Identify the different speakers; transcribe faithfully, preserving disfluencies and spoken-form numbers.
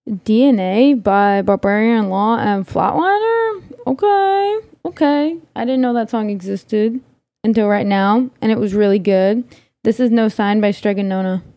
Speaker 1: D N A by Barbarian Law and Flatliner? Okay, okay. I didn't know that song existed until right now, and it was really good. This is No Sign by Stregonona.